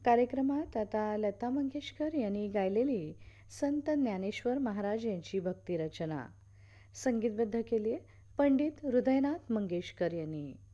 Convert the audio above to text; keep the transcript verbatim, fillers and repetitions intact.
कार्यक्रमात आता लता मंगेशकर यांनी गायलेली संत ज्ञानेश्वर महाराज यांची भक्तिरचना संगीतबद्ध केली आहे पंडित हृदयनाथ मंगेशकर यांनी.